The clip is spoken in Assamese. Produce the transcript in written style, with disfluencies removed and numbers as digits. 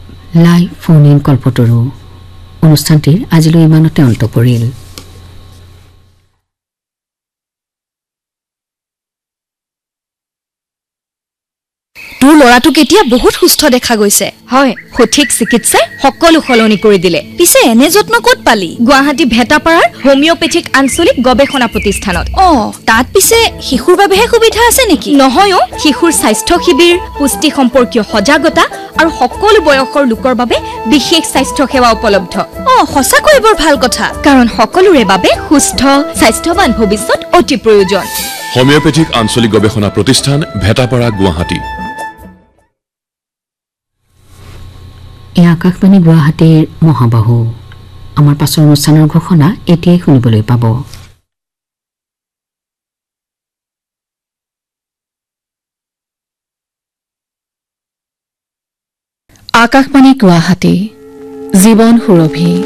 লাইভ ফোন ইন কল্পতৰু অনুষ্ঠানটিৰ আজিলৈ ইমানতে অন্ত পৰিল। তোৰ ল'ৰাটোক এতিয়া বহুত সুস্থ দেখা গৈছে। হয়, সঠিক চিকিৎসাই সকলো সলনি কৰি দিলে। পিছে এনে যত্ন ক'ত পালি? গুৱাহাটী ভেটাপাৰাৰ হোমিওপেথিক আঞ্চলিক গৱেষণা প্ৰতিষ্ঠানত। তাত পিছে শিশুৰ বাবেহে সুবিধা আছে নেকি? নহয়, শিশুৰ স্বাস্থ্য শিবিৰ, পুষ্টি সম্পৰ্কীয় সজাগতা আৰু সকলো বয়সৰ লোকৰ বাবে বিশেষ স্বাস্থ্য সেৱা উপলব্ধ। সঁচাকৈ বৰ ভাল কথা, কাৰণ সকলোৰে বাবে সুস্থ স্বাস্থ্যৱান ভৱিষ্যত অতি প্ৰয়োজন। হোমিওপেথিক আঞ্চলিক গৱেষণা প্ৰতিষ্ঠান ভেটাপাৰা গুৱাহাটী। এই আকাশবাণী গুৱাহাটীৰ মহাবাহু। আমাৰ পাছৰ অনুষ্ঠানৰ ঘোষণা এতিয়াই শুনিবলৈ পাব। আকাশবাণী গুৱাহাটী, জীৱন সুৰভি।